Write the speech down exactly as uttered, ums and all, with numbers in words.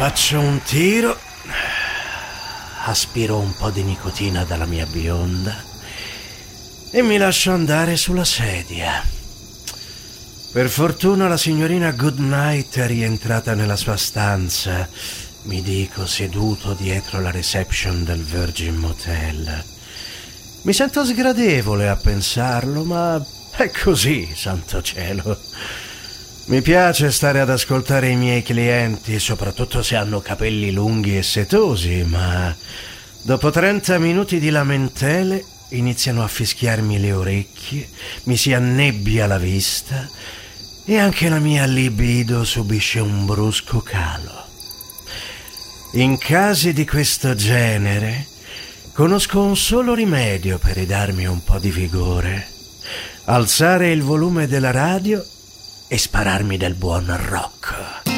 Faccio un tiro, aspiro un po' di nicotina dalla mia bionda e mi lascio andare sulla sedia. Per fortuna la signorina Goodnight è rientrata nella sua stanza, mi dico, seduto dietro la reception del Virgin Motel. Mi sento sgradevole a pensarlo, ma è così, santo cielo. Mi piace stare ad ascoltare i miei clienti, soprattutto se hanno capelli lunghi e setosi, ma dopo trenta minuti di lamentele iniziano a fischiarmi le orecchie, mi si annebbia la vista e anche la mia libido subisce un brusco calo. In casi di questo genere conosco un solo rimedio per ridarmi un po' di vigore: alzare il volume della radio e spararmi del buon rock.